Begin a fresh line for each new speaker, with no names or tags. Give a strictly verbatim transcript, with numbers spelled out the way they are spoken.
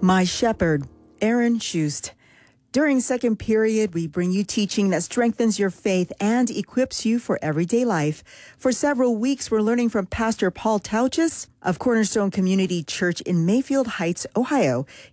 My shepherd, Aaron Schust. During second period, we bring you teaching that strengthens your faith and equips you for everyday life. For several weeks, we're learning from Pastor Paul Tauchus of Cornerstone Community Church in Mayfield Heights, Ohio.